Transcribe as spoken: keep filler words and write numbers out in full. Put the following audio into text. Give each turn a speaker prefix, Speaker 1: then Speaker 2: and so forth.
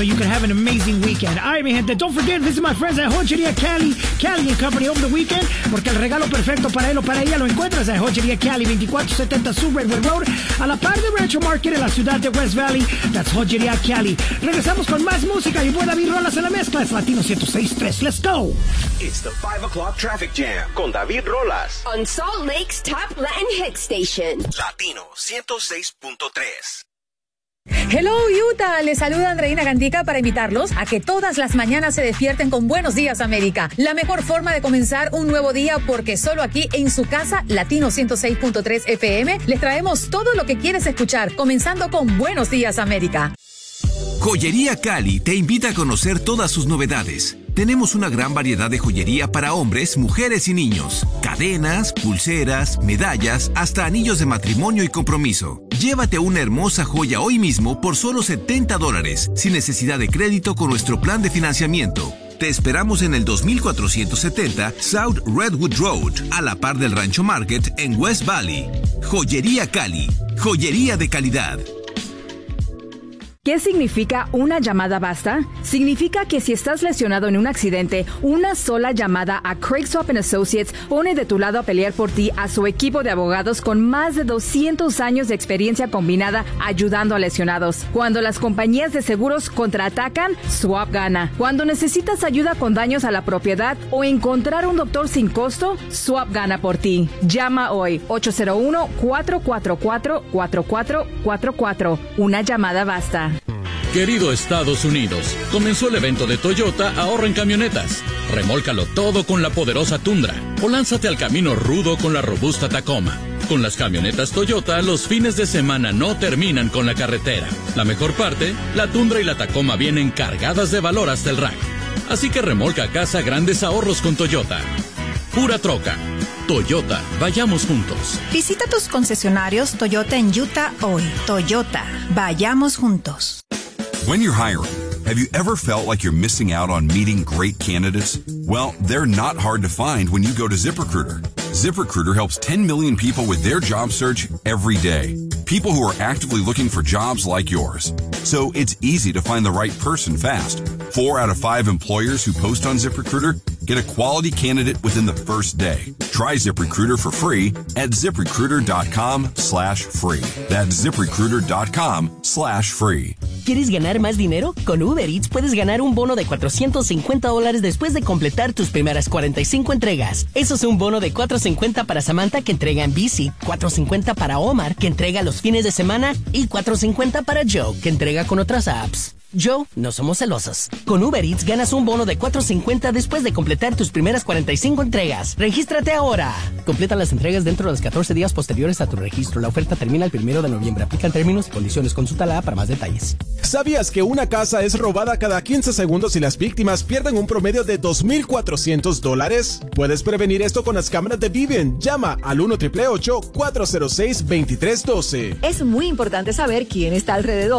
Speaker 1: so you can have an amazing weekend. All right, mi gente, don't forget, visit my friends at Joyería Cali, Cali and Company over the weekend, porque el regalo perfecto para él o para ella lo encuentras en Joyería Cali, veinticuatro setenta Sur Redwood Road, a la par de Rancho Market en la ciudad de West Valley. That's Joyería Cali. Regresamos con más música y buen David Rolas en la mezcla. Es Latino ciento seis punto tres. Let's go.
Speaker 2: It's the five o'clock traffic jam con David Rolas.
Speaker 3: On Salt Lake's top Latin hit station.
Speaker 2: Latino ciento seis punto tres.
Speaker 4: Hello Utah, les saluda Andreina Gandica para invitarlos a que todas las mañanas se despierten con Buenos Días América, la mejor forma de comenzar un nuevo día, porque solo aquí en su casa, Latino ciento seis punto tres F M, les traemos todo lo que quieres escuchar, comenzando con Buenos Días América.
Speaker 5: Joyería Cali te invita a conocer todas sus novedades. Tenemos una gran variedad de joyería para hombres, mujeres y niños. Cadenas, pulseras, medallas, hasta anillos de matrimonio y compromiso. Llévate una hermosa joya hoy mismo por solo setenta dólares, sin necesidad de crédito con nuestro plan de financiamiento. Te esperamos en el dos mil cuatrocientos setenta South Redwood Road, a la par del Rancho Market en West Valley. Joyería Cali, joyería de calidad.
Speaker 6: ¿Qué significa una llamada basta? Significa que si estás lesionado en un accidente, una sola llamada a Craig Swap and Associates pone de tu lado a pelear por ti a su equipo de abogados con más de doscientos años de experiencia combinada ayudando a lesionados. Cuando las compañías de seguros contraatacan, Swap gana. Cuando necesitas ayuda con daños a la propiedad o encontrar un doctor sin costo, Swap gana por ti. Llama hoy ocho cero uno, cuatro cuatro cuatro, cuatro cuatro cuatro cuatro. Una llamada basta.
Speaker 7: Querido Estados Unidos, comenzó el evento de Toyota Ahorra en Camionetas. Remólcalo todo con la poderosa Tundra o lánzate al camino rudo con la robusta Tacoma. Con las camionetas Toyota, los fines de semana no terminan con la carretera. La mejor parte, la Tundra y la Tacoma vienen cargadas de valor hasta el rack. Así que remolca a casa grandes ahorros con Toyota. Pura troca. Toyota, vayamos juntos.
Speaker 8: Visita tus concesionarios Toyota en Utah hoy. Toyota, vayamos juntos.
Speaker 9: When you're hiring, have you ever felt like you're missing out on meeting great candidates? Well, they're not hard to find when you go to ZipRecruiter. ZipRecruiter helps ten million people with their job search every day. People who are actively looking for jobs like yours. So it's easy to find the right person fast. Four out of five employers who post on ZipRecruiter get a quality candidate within the first day. Try ZipRecruiter for free at ZipRecruiter.com slash free. That's ZipRecruiter.com slash free.
Speaker 10: ¿Quieres ganar más dinero? Con Uber Eats puedes ganar un bono de cuatrocientos cincuenta dólares después de completar tus primeras cuarenta y cinco entregas. Eso es un bono de cuatrocientos cincuenta para Samantha, que entrega en bici, cuatrocientos cincuenta para Omar, que entrega los fines de semana, y cuatrocientos cincuenta para Joe, que entrega con otras apps. Joe, no somos celosos. Con Uber Eats ganas un bono de cuatrocientos cincuenta después de completar tus primeras cuarenta y cinco entregas. ¡Regístrate ahora! Completa las entregas dentro de los catorce días posteriores a tu registro. La oferta termina el primero de noviembre. Aplican términos y condiciones. Consulta la app para más detalles.
Speaker 11: ¿Sabías que una casa es robada cada quince segundos y las víctimas pierden un promedio de dos mil cuatrocientos dólares? Puedes prevenir esto con las cámaras de Vivian. Llama al uno, ocho ocho ocho, cuatro cero seis, dos tres uno dos.
Speaker 4: Es muy importante saber quién está alrededor